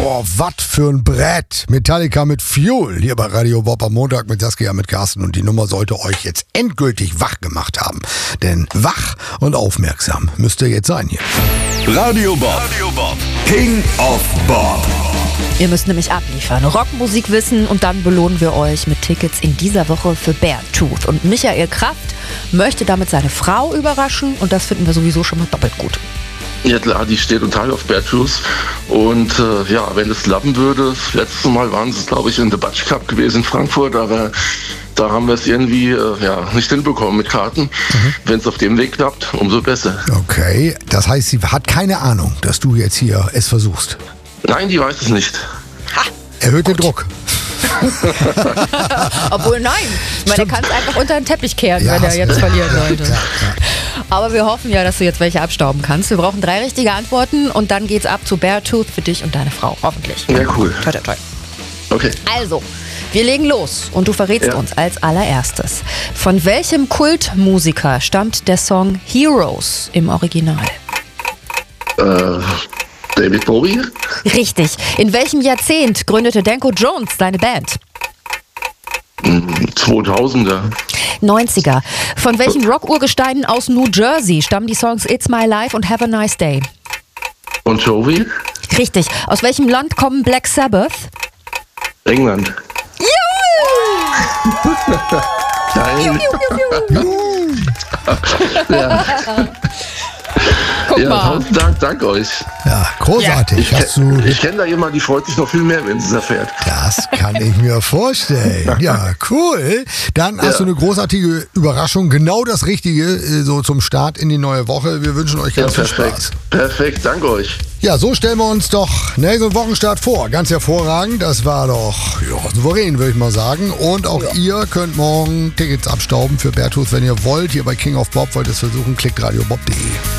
Boah, was für ein Brett. Metallica mit Fuel hier bei Radio Bob am Montag mit Saskia, mit Carsten. Und die Nummer sollte euch jetzt endgültig wach gemacht haben. Denn wach und aufmerksam müsst ihr jetzt sein hier. Radio Bob. King of Bob. Ihr müsst nämlich abliefern, Rockmusik wissen und dann belohnen wir euch mit Tickets in dieser Woche für Beartooth. Und Michael Kraft möchte damit seine Frau überraschen und das finden wir sowieso schon mal doppelt gut. Ja klar, die steht total auf Beartooth und wenn es klappen würde, das letzte Mal waren es, glaube ich, in The Batsch Cup gewesen in Frankfurt, aber da haben wir es irgendwie nicht hinbekommen mit Karten. Wenn es auf dem Weg klappt, umso besser. Okay, das heißt, sie hat keine Ahnung, dass du jetzt hier es versuchst. Nein, die weiß es nicht. Erhöht den Druck. Obwohl nein, ich meine, der kann es einfach unter den Teppich kehren, Ja, wenn er hast jetzt du. verlieren sollte. Ja. Aber wir hoffen ja, dass du jetzt welche abstauben kannst. Wir brauchen 3 richtige Antworten und dann geht's ab zu Beartooth für dich und deine Frau, hoffentlich. Ja, cool. Toi, toi, toi. Okay. Also, wir legen los und du verrätst uns als allererstes. Von welchem Kultmusiker stammt der Song Heroes im Original? David Bowie? Richtig. In welchem Jahrzehnt gründete Danko Jones seine Band? 2000er. 90er. Von welchen Rock-Urgesteinen aus New Jersey stammen die Songs It's My Life und Have a Nice Day? Und Jovi? Richtig. Aus welchem Land kommen Black Sabbath? England. Nein. Guck mal. Tausend Dank, danke euch. Ja, großartig. Hast du, Ich kenne da jemanden, die freut sich noch viel mehr, wenn sie es erfährt. das kann ich mir vorstellen. Ja, cool. Dann hast du eine großartige Überraschung. Genau das Richtige so zum Start in die neue Woche. Wir wünschen euch ganz viel Spaß. Perfekt, danke euch. Ja, so stellen wir uns doch so einen Wochenstart vor. Ganz hervorragend. Das war doch souverän, würde ich mal sagen. Und auch ihr könnt morgen Tickets abstauben für Beartooth, wenn ihr wollt. Hier bei King of Bob wollt ihr es versuchen. Klickt radiobob.de.